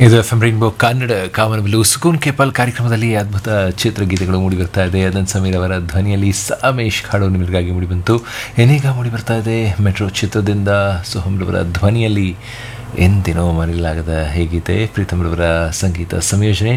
ಇದು F M rainbow Kannada ಕಾಮನಬಿಲ್ಲು ಸುಕೂನ್ capable ಕಾರ್ಯಕ್ರಮದಲ್ಲಿ ಅದ್ಭುತ ಚಿತ್ರಗೀತೆಗಳು ಮೂಡಿಬರ್ತಾ ಇದೆ. ಅದನ್ ಸಮೀರ್ ಅವರ ಧ್ವನಿಯಲ್ಲಿ ಸಾಮೇಶ್ ಹಾಡು ನಿಮಗಾಗಿ ಮೂಡಿಬಂತು. ಏನೀಗ ಮೂಡಿಬರ್ತಾ ಇದೆ ಮೆಟ್ರೋ ಚಿತ್ರದಿಂದ ಸೋಹಮ್ರವರ ಧ್ವನಿಯಲ್ಲಿ ಎಂದಿನೋ ಮರೆಯಲಾಗದ ಹೇಗೀತೆ ಪ್ರೀತಮ್ರವರ ಸಂಗೀತ ಸಂಯೋಜನೆ.